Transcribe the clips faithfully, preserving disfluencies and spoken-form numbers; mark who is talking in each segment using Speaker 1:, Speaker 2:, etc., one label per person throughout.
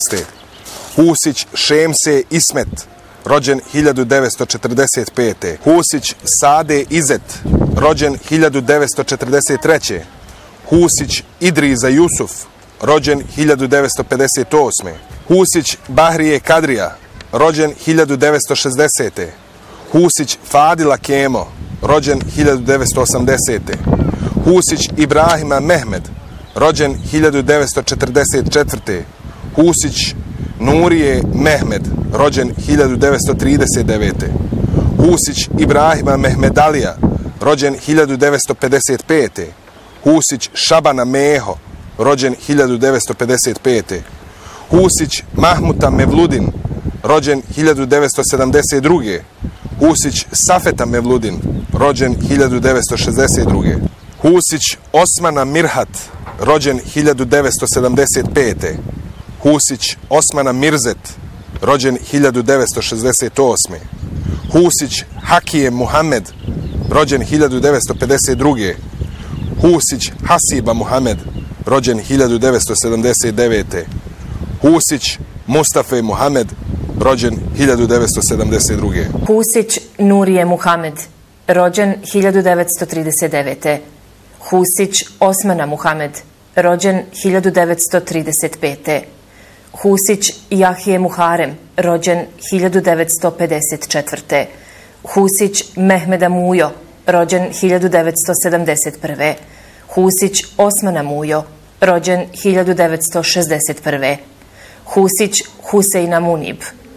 Speaker 1: Husić Šemse Ismet, rođen hiljadu devetsto četrdeset pete. Husić Sade Izet, rođen hiljadu devetsto četrdeset treće. Husić Idriza Jusuf, rođen hiljadu devetsto pedeset osme. Husić Bahrije Kadrija, rođen hiljadu devetsto šezdesete. Husić Fadila Kemo, rođen hiljadu devetsto osamdesete. Husić Ibrahima Mehmed, rođen hiljadu devetsto četrdeset četvrte. Husić Nurije Mehmed, rođen hiljadu devetsto trideset devete. Husić Ibrahima Mehmedalija, rođen hiljadu devetsto pedeset pete. Husić Šabana Meho, rođen hiljadu devetsto pedeset pete. Husić Mahmuta Mevludin, rođen hiljadu devetsto sedamdeset druge. Husić Safeta Mevludin, rođen hiljadu devetsto šezdeset druge. Husić Osmana Mirhat, rođen hiljadu devetsto sedamdeset pete. Husić Osmana Mirzet, rođen hiljadu devetsto šezdeset osme. Husić Hakije Muhammed, rođen hiljadu devetsto pedeset druge. Husić Hasiba Muhammed, rođen hiljadu devetsto sedamdeset devete. Husić Mustafa Muhammed, rođen hiljadu devetsto sedamdeset druge.
Speaker 2: Husić Nurije Muhammed, rođen hiljadu devetsto trideset devete. Husić Osmana Muhammed, rođen hiljadu devetsto trideset pete. Husić Jahije Muharem, rođen hiljadu devetsto pedeset četvrte. Husić Mehmeda Mujo, rođen hiljadu devetsto sedamdeset prve. Husić Osmana Mujo, rođen hiljadu devetsto šezdeset prve. Husić Huseina Munib.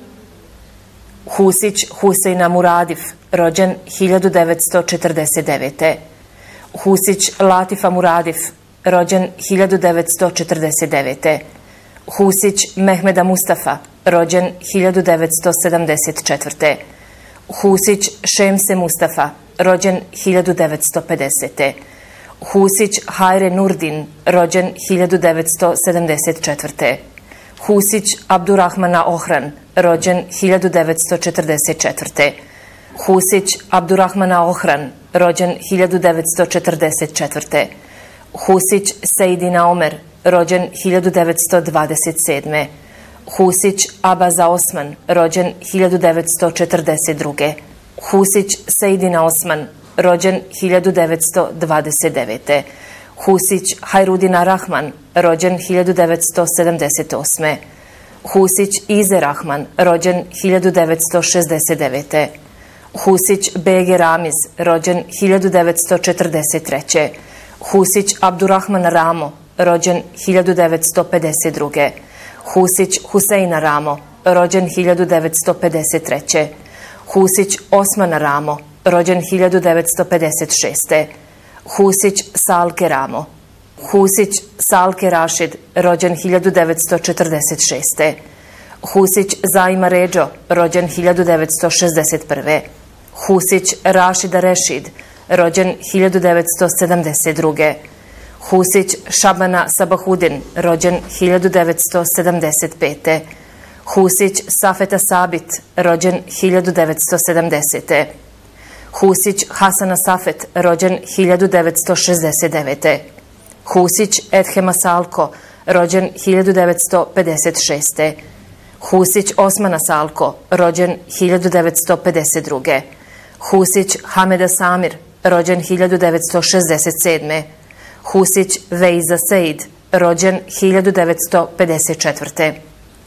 Speaker 2: Husić Huseina Muradif, rođen hiljadu devetsto četrdeset devete. Husić Latifa Muradif, rođen hiljadu devetsto četrdeset devete. Husić Mehmeda Mustafa, rođen hiljadu devetsto sedamdeset četvrte. Husić Šemse Mustafa, rođen hiljadu devetsto pedesete. Husić Hajre Nurdin, rođen hiljadu devetsto sedamdeset četvrte. Husić Abdurrahmana Ohran, rođen hiljadu devetsto četrdeset četvrte. Husić Abdurrahmana Ohran, rođen hiljadu devetsto četrdeset četvrte. Husić Sejdina Omer, rođen hiljadu devetsto dvadeset sedme. Husić Abaza Osman, rođen hiljadu devetsto četrdeset druge. Husić Sejdina Osman, rođen hiljadu devetsto dvadeset devete. Husić Hajrudina Rahman, rođen hiljadu devetsto sedamdeset osme. Husić Ize Rahman, rođen hiljadu devetsto šezdeset devete. Husić Bege Ramiz, rođen hiljadu devetsto četrdeset treće. Husić Abdurrahman Ramo, rođen hiljadu devetsto pedeset druge. Husić Huseina Ramo, rođen hiljadu devetsto pedeset treće. Husić Osmana Ramo, rođen hiljadu devetsto pedeset šeste. Husić Salke Ramo. Husić Salke Rašid, rođen hiljadu devetsto četrdeset šeste. Husić Zaima Ređo, rođen hiljadu devetsto šezdeset prve. Husić Rašida Rešid, rođen hiljadu devetsto sedamdeset druge. Husić Šabana Sabahudin, rođen hiljadu devetsto sedamdeset pete. Husić Safeta Sabit, rođen hiljadu devetsto sedamdesete. Husić Hasana Safet, rođen hiljadu devetsto šezdeset devete. Husić Edhema Salko, rođen hiljadu devetsto pedeset šeste. Husić Osmana Salko, rođen hiljadu devetsto pedeset druge. Husić Hameda Samir, rođen hiljadu devetsto šezdeset sedme. Husić Vejza Seid, rođen hiljadu devetsto pedeset četvrte.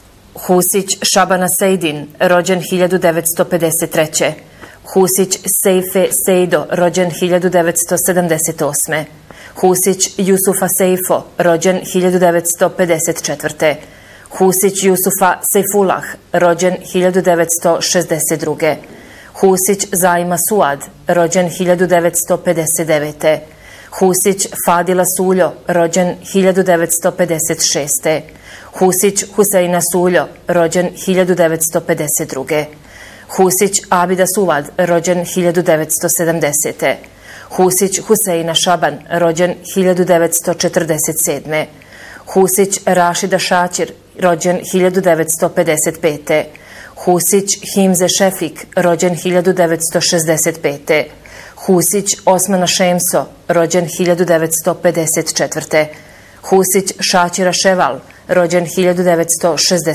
Speaker 2: Husić Šabana Sejdin, rođen hiljadu devetsto pedeset treće. Husić Sejfe Sejdo, rođen hiljadu devetsto sedamdeset osme. Husić Jusufa Sejfo, rođen hiljadu devetsto pedeset četvrte. Husić Jusufa Sejfulah, rođen hiljadu devetsto šezdeset druge. Husić Zaima Suad, rođen hiljadu devetsto pedeset devete. Husić Fadila Suljo, rođen hiljadu devetsto pedeset šeste. Husić Huseina Suljo, rođen hiljadu devetsto pedeset druge. Husić Abida Suvad, rođen hiljadu devetsto sedamdesete. Husić Huseina Šaban, rođen hiljadu devetsto četrdeset sedme. Husić Rašida Šaćir, rođen hiljadu devetsto pedeset pete. Husić Himze Šefik, rođen hiljadu devetsto šezdeset pete. Husić Osmana Šemso, rođen hiljadu devetsto pedeset četvrte. Husić Šaćira Ševal, rođen hiljadu devetsto šezdeset